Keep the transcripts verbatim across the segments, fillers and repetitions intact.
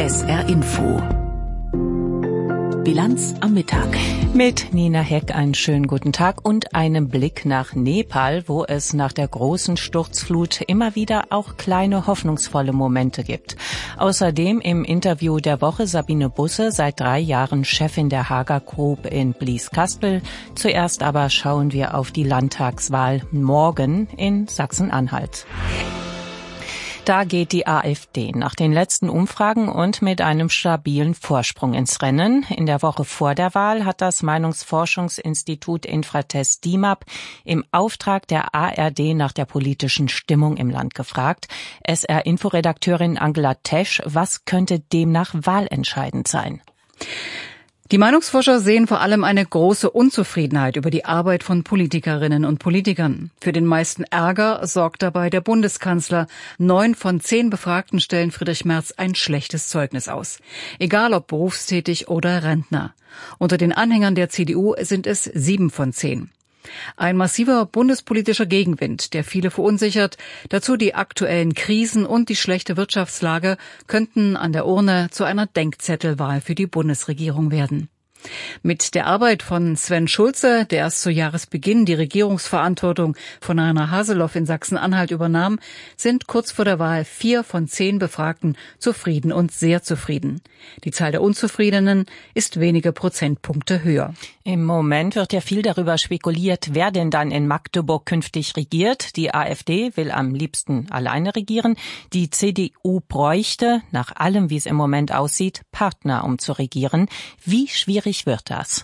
S R Info. Bilanz am Mittag. Mit Nina Heck einen schönen guten Tag und einem Blick nach Nepal, wo es nach der großen Sturzflut immer wieder auch kleine hoffnungsvolle Momente gibt. Außerdem im Interview der Woche Sabine Busse, seit drei Jahren Chefin der Haga Group in Blieskastel. Zuerst aber schauen wir auf die Landtagswahl morgen in Sachsen-Anhalt. Da geht die AfD nach den letzten Umfragen und mit einem stabilen Vorsprung ins Rennen. In der Woche vor der Wahl hat das Meinungsforschungsinstitut Infratest DIMAP im Auftrag der A R D nach der politischen Stimmung im Land gefragt. S R-Inforedakteurin Angela Tesch, was könnte demnach wahlentscheidend sein? Die Meinungsforscher sehen vor allem eine große Unzufriedenheit über die Arbeit von Politikerinnen und Politikern. Für den meisten Ärger sorgt dabei der Bundeskanzler. Neun von zehn Befragten stellen Friedrich Merz ein schlechtes Zeugnis aus. Egal ob berufstätig oder Rentner. Unter den Anhängern der C D U sind es sieben von zehn. Ein massiver bundespolitischer Gegenwind, der viele verunsichert. Dazu die aktuellen Krisen und die schlechte Wirtschaftslage könnten an der Urne zu einer Denkzettelwahl für die Bundesregierung werden. Mit der Arbeit von Sven Schulze, der erst zu Jahresbeginn die Regierungsverantwortung von Rainer Haseloff in Sachsen-Anhalt übernahm, sind kurz vor der Wahl vier von zehn Befragten zufrieden und sehr zufrieden. Die Zahl der Unzufriedenen ist wenige Prozentpunkte höher. Im Moment wird ja viel darüber spekuliert, wer denn dann in Magdeburg künftig regiert. Die AfD will am liebsten alleine regieren. Die C D U bräuchte, nach allem wie es im Moment aussieht, Partner, um zu regieren. Wie schwierig wird das?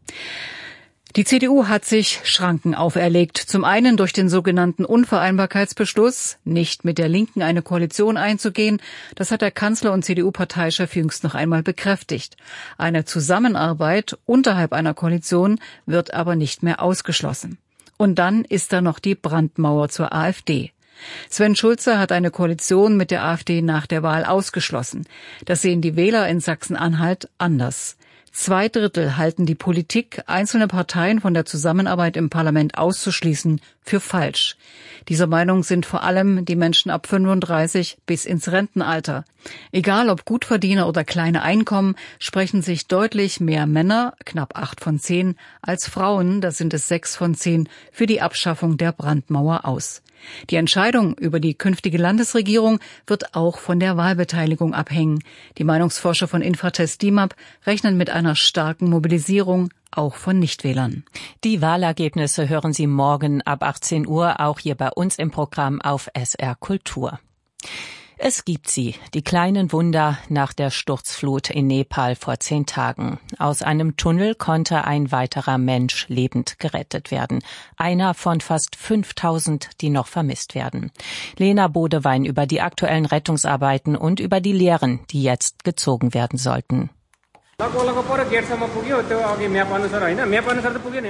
Die C D U hat sich Schranken auferlegt. Zum einen durch den sogenannten Unvereinbarkeitsbeschluss, nicht mit der Linken eine Koalition einzugehen. Das hat der Kanzler und C D U-Parteichef jüngst noch einmal bekräftigt. Eine Zusammenarbeit unterhalb einer Koalition wird aber nicht mehr ausgeschlossen. Und dann ist da noch die Brandmauer zur AfD. Sven Schulze hat eine Koalition mit der AfD nach der Wahl ausgeschlossen. Das sehen die Wähler in Sachsen-Anhalt anders. Zwei Drittel halten die Politik, einzelne Parteien von der Zusammenarbeit im Parlament auszuschließen, für falsch. Dieser Meinung sind vor allem die Menschen ab fünfunddreißig bis ins Rentenalter. Egal ob Gutverdiener oder kleine Einkommen, sprechen sich deutlich mehr Männer, knapp acht von zehn, als Frauen, das sind es sechs von zehn, für die Abschaffung der Brandmauer aus. Die Entscheidung über die künftige Landesregierung wird auch von der Wahlbeteiligung abhängen. Die Meinungsforscher von Infratest DIMAP rechnen mit einer starken Mobilisierung, auch von Nichtwählern. Die Wahlergebnisse hören Sie morgen ab achtzehn Uhr, auch hier bei uns im Programm auf S R Kultur. Es gibt sie, die kleinen Wunder nach der Sturzflut in Nepal vor zehn Tagen. Aus einem Tunnel konnte ein weiterer Mensch lebend gerettet werden. Einer von fast fünftausend, die noch vermisst werden. Lena Bodewein über die aktuellen Rettungsarbeiten und über die Lehren, die jetzt gezogen werden sollten.